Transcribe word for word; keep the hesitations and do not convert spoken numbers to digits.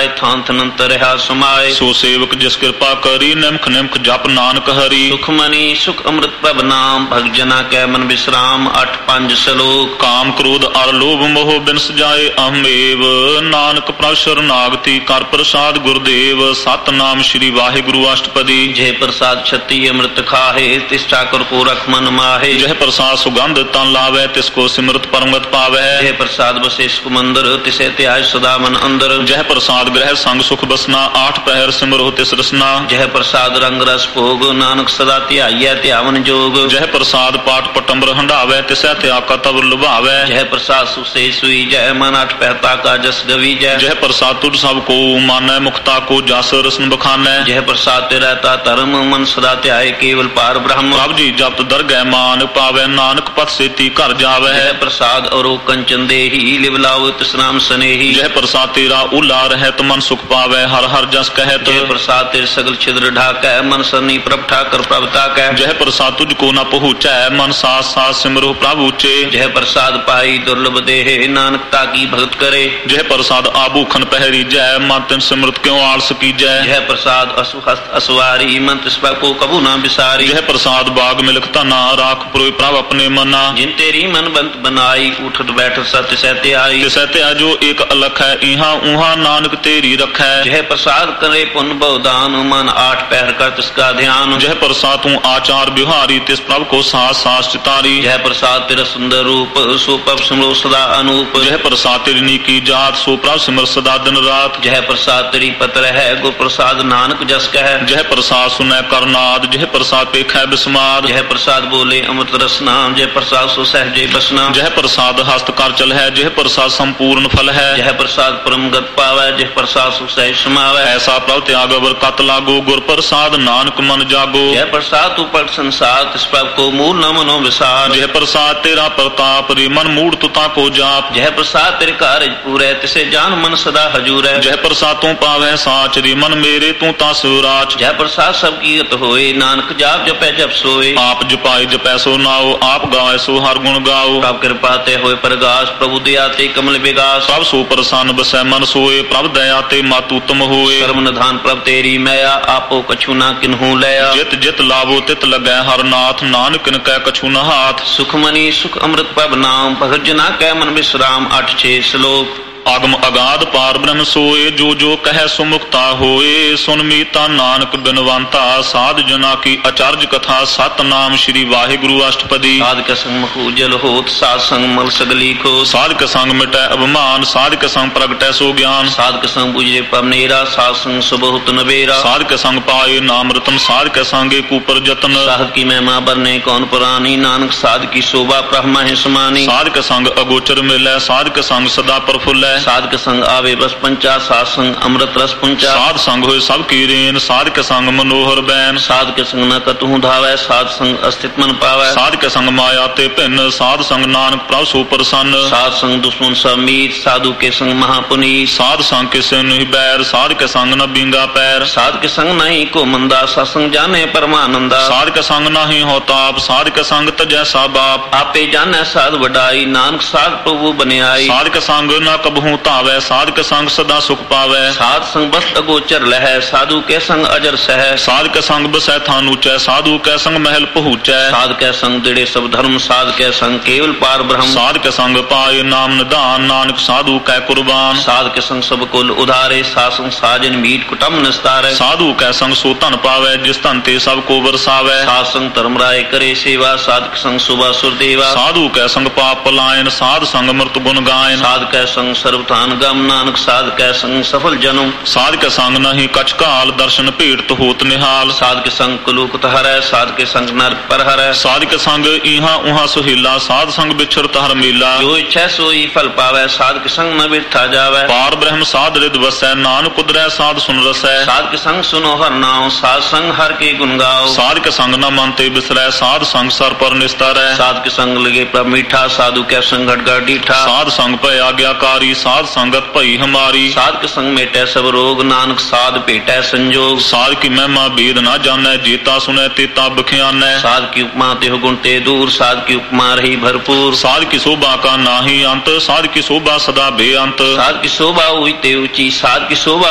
थान थनंत रहा समाए। सो सेवक जिस कृपा करी निमख निमख जप नानक हरि। सुखमणि सुख अमृत प्रभ नाम भग जना कै मन विश्राम। अठ पंज श्लोक। काम क्रोध अर लोभ मोह बिनस जाए अहमेव नानक प्रभ शरणागति कर प्रसाद गुरुदेव। सतनाम श्री वाहिगुरु अष्टपदी। जय प्रसाद छत्ती अमृत खाहे तिस ठाकुर को रख मन माहे। जय प्रसाद सुगंध तन लावे तिसको सिमरत परमगत पावे। जय प्रसाद बसे सुमंदर तिसे त्याज सदा मन अंदर। जय प्रसाद ग्रह संग सुख बसना आठ पहर सिमरो तिस रसना। जय प्रसाद रंग रस भोग नानक सदा ध्याइयै ध्यावन जोग। जय प्रसाद पाठ पटंबर हंडावे तिसै त्याग तब लुभावे। जय प्रसाद सुसे सुई जय मन अठ पहता का जस गवी जय। जय प्रसाद तुझ सब को मानै मुक्ता को जस रसन बखानै। जय प्रसाद ते रहता धर्म मन सदा ध्याय केवल पार ब्रह्म। प्रभ जी जप दरगह मान पावे नानक पथ सेती घर जावे। जय प्रसाद और कंचन देही लिवलाओ तिस नाम स्नेही। जय प्रसाद तेरा उला रहत मन सुख पावे हर हर जस कहत। जय प्रसाद तेरे सगल छिद्र ढाकै मन सरनी प्रभ ठाकर प्रभता कै। जय प्रसाद तुझको न पहुँचै मन साथ साथ सिमरो प्रभु ऊंचे। जय प्रसाद पाई दुर्लभ देहे नानक ताकी भगत करे। जय प्रसाद आभूखन पहरी जय मन तिन सिमरत क्यों आलस की जय। जय प्रसाद असुहस्त असवारी मन तिस को कबू ना बिसारी। जय प्रसाद बाग मिलक तना राख पुरोय प्रभ अपने मना। जिन तेरी मन बंत बनाई उठत बैठत सत्य सहते आई। सहते जो एक अलख है इहा उहा नानक तेरी रखै। जय प्रसाद करे पुन बहुदान मन आठ पहर कर तिसका ध्यान। जय प्रसाद तू आचार बिहारी तिस प्रभ को सास सास चितारी। जय प्रसाद तेरा सुंदर रूप सो प्रभ सिमरो सदा अनूप। जय प्रसाद तेरी नीकी जात सो प्रभ सिमर सदा दिन रात। जय प्रसाद तेरी पत्र है गुर प्रसाद नानक जस कह। जय प्रसाद सुनै करनाद जय प्रसाद पेखै बिस्माद। जय प्रसाद बोले अमृत रसना जय प्रसाद सो सहजे बसना। जय प्रसाद हस्त कर चल है जय प्रसाद संपूर्ण फल है। जय प्रसाद परम गत पावै जय प्रसाद सो सहज समावै। ऐसा प्रभ त्याग अवर कत लागो गुर प्रसाद नानक मन जागो। जय प्रसाद तू पट संसार तिस प्रभ को मूल न मनो विसार। जय प्रसाद तेरा प्रताप रे मन मूड तुता को जाप। जय प्रसाद तेरे कार्य पूरे तिसे जान मन सदा हजूर है। जय प्रसाद तू पावै साच रे मन मेरे तू ता सुराच। जय प्रसाद सब कीरत होए नानक जाप जपै जप सोए। आप जपाए जपै सो नाओ आप गावे सो हर गुण गाओ। प्रभ कृपा ते होए प्रगास प्रभु दया ते कमल विगास। प्रभ सो प्रसन्न बसै मन सोए प्रभ दया ते मातु उत्तम होए। कर्म निधान प्रभ तेरी मैया आपो कछु ना किन्हू लया। जित जित लाभो तित लगै हर नाथ नानक किन कै कछु न हाथ। सुखमणि सुख अमृत प्रभ नाम भगत जना कै मन विश्राम। अठ छे श्लोक। आगम अगाध पार ब्रह्म सोए जो जो कह सुमुक्ता होए। सुन मीता नानक बिनवंता साध जना की अचार्य कथा। सतनाम श्री वाहिगुरु अष्टपदी। साध के संग मुख उज्जल होत साध संग मल सगली को। साध के संग मिटै अभिमान साध के संग प्रगटै सो ज्ञान। साध के संग बुझे पवनेरा साध संग सुबहुत नबेरा। साध के संग पाए नाम रतन साध के संगे कुपर जतन। साध की महिमा बरने कौन पुरानी नानक साध की शोभा ब्रह्मा है समानी। साध के संग अगोचर मिलै साध के संग सदा प्रफुल्लै। साध के संग आवे बस पंचा साध संग अमृत रस पुंचा। साध संग होए सब की रेन साध के संग मनोहर बैन। साध के संग न कतहु धावै साध संग अस्तित्व मन पावै। साध के संग माया ते भिन्न साध संग नानक प्रभ सो प्रसन्न। साध संग दुश्मन सब मीत साधु के संग महापुनीत। साध संग किसे नहीं बैर साध के संग न बिंगा पैर। साध के संग नहीं को मंदा सत्संग जाने परमानंदा। साध के संग नहीं हो ताप साध के संग तजै सा बाप। आपे जाने साध वडाई नानक साध प्रभु बने आई। साध के संग न कबहू तावै साध के संग सदा सुख पावै। साध संग बस अगोचर लहै साधु के संग अजर सह। साध के संग बसै थान ऊंचै साधु के संग महल पहुँचै। साध के संग दिड़े सब धर्म साध के संग केवल पार ब्रह्म। साध के संग पाए नाम निदान नानक साधु कै कुर्बान। साध के संग सब कुल उधारे साध संग साजन मीट कुटुम निस्तारै। साधु कै संग सो धन पावै जिस धन ते सब को बरसावै। साध संग धर्म राय करे सेवा साध के संग सुबह सुरदेवा। साधु कै संग पाप पलायन साध संग मृत गुण गायन। साध कै संग सर्वथान गम नानक साध कै संग सफल जन्म। साध के संग नहीं कछ काल दर्शन भेट होत निहाल। साध के संग कुलूकत हरै साध के संग नरक पर हरै। साध के संग इहा उहा सुहेला साध संग बिछड़त हर मेला। जो इच्छा सोई फल पावै साध के संग न बिरथा जावै। पार ब्रह्म साध रिद वसै नानक उदरै साध सुन रसै। साध के संग सुनो हर नाम साध संग हर के गुण गाओ। साध के संग न मन ते बिसरै साध संग सर पर निस्तारै। साध के संग लगे प्रभ मीठा साधु कै संग घट घट डीठा। साध संग भय आज्ञाकारी साध संगत भई हमारी। साध के संग मेटै सब रोग नानक साध भेटै संजोग। साध की महिमा भेद न जानै जेता सुनै तेता बख्यानै। साध की उपमा तेह गुण ते दूर साध की उपमा रही भरपूर। साध की शोभा का नाही अंत साध की शोभा सदा बेअंत। साध की शोभा हुई ते ऊंची साध की शोभा